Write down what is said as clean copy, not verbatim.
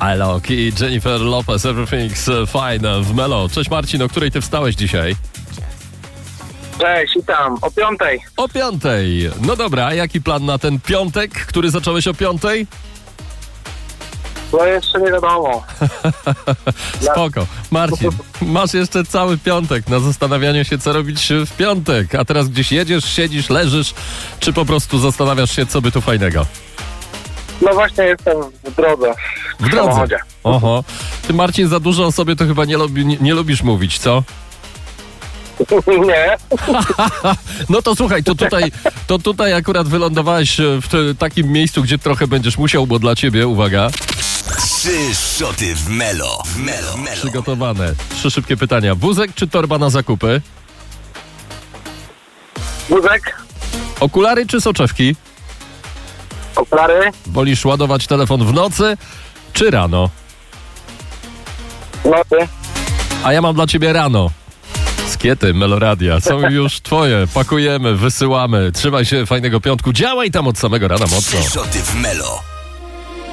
Alok i Jennifer Lopez, Everything's Fine w Melo. Cześć Marcin, o której ty wstałeś dzisiaj? Cześć, witam. O 5:00. O 5:00. No dobra, a jaki plan na ten piątek, który zacząłeś o 5:00? No jeszcze nie wiadomo. Spoko. Marcin, masz jeszcze cały piątek na zastanawianie się, co robić w piątek. A teraz gdzieś jedziesz, siedzisz, leżysz, czy po prostu zastanawiasz się, co by tu fajnego? No właśnie jestem w drodze. W drodze. Samochodzie. Oho. Ty Marcin za dużo o sobie to chyba nie lubisz mówić, co? Nie. No to słuchaj, to tutaj akurat wylądowałeś w takim miejscu, gdzie trochę będziesz musiał, bo dla ciebie, uwaga, 3 szoty w Melo. przygotowane. 3 szybkie pytania. Wózek czy torba na zakupy? Wózek, Okulary czy soczewki? okulary, Wolisz ładować telefon w nocy czy rano? noty. A ja mam dla ciebie rano. Skiety Meloradia są już twoje. Pakujemy, wysyłamy. Trzymaj się, fajnego piątku. Działaj tam od samego rana mocno. 3 szoty w Melo.